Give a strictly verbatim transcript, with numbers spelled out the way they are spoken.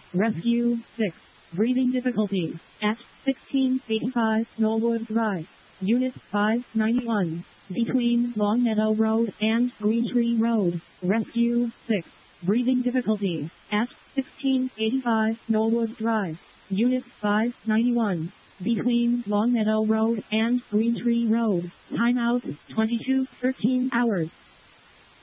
Rescue six. Breathing difficulties at sixteen eighty-five Knollwood Drive. Unit five ninety-one. Between Longmeadow Road and Green Tree Road. Rescue six. Breathing difficulties at sixteen eighty-five Knollwood Drive. Unit five ninety-one. Between Longmeadow Road and Green Tree Road. Timeout twenty-two thirteen hours.